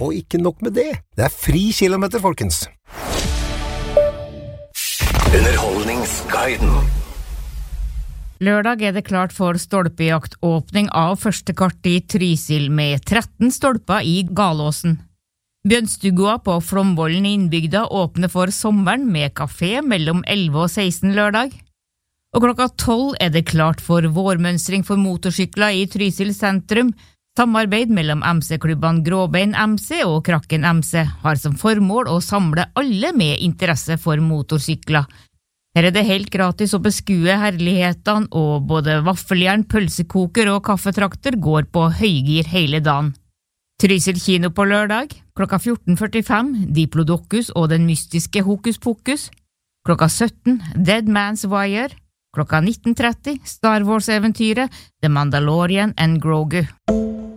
Og ikke nok med det. Det fri kilometer, folkens. Underholdningsguiden. Lørdag det klart for stolpejakt åpning av første kart i Trysil med 13 stolper i Galåsen. Bjønstugua på Flomvollen i innbygda åpner for sommeren med kafé mellom 11 og 16 lørdag. Og klokka 12 det klart for vårmønstring for motorsykler i Trysil sentrum. Samarbeid mellom MC-klubbene Gråbein MC og Krakken MC har som formål å samle alle med interesse for motorsykler. Her det helt gratis å beskue herlighetene, og både vaffeljern, pølsekoker og kaffetrakter går på høygir hele dagen. Trysil kino på lørdag, klokka 14.45, Diplodocus og den mystiske Hokus Pokus. Klokka 17, Dead Man's Wire. Klokka 19.30, Star Wars-eventyret, The Mandalorian and Grogu.